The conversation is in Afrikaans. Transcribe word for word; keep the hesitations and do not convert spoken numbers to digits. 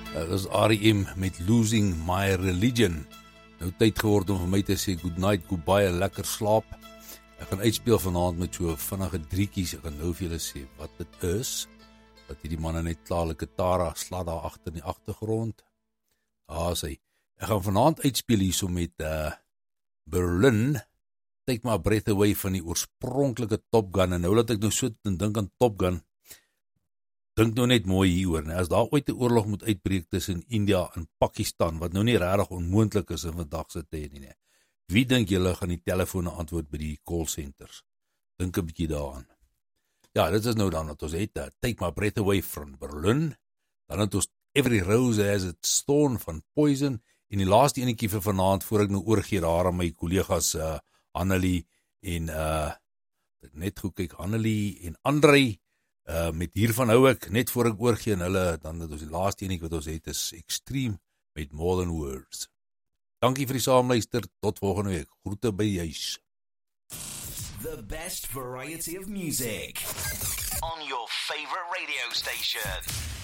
Uh, Dit is R E M met Losing My Religion. Nou tyd geword om vir my te sê good night, goodbye, lekker slaap. Ek gaan uitspeel vanaand met so vinnige driekies. Ek gaan nou vir julle sê wat dit is. Dat hierdie manne net klaarlike Tara slaat daar agter in die agtergrond. Ah, sê. Ek gaan vanaand uitspeel hierso met uh, Berlin, Take My Breath Away van die oorspronklike Top Gun. En nou laat ek nou so dink aan Top Gun. Dink nou net mooi hieroor, ne? As daar ooit 'n oorlog moet uitbreek tussen India en Pakistan, wat nou nie regtig onmoontlik is in vandag se tyd nie, ne? Wie dink julle gaan die telefone antwoord by die call centers? Dink 'n bietjie daaraan. Ja, dit is nou dan wat ons het, uh, Take My Breath Away van Berlin, dan het ons Every Rose Has Its Thorn van Poison, en die laaste enetjie vir vanaand, voor ek nou oorgee daar aan my kollegas uh, Annelie en, uh, net goed kyk, Annelie en Andrei, Uh, met hiervan hou ek, net voor ek oorgee en hulle, dan het ons die laaste enetjie wat ons het is Extreme met More Than Words. Dankie vir die saamluister, tot volgende week. Groete by juis. The best variety of music on your favorite radio station.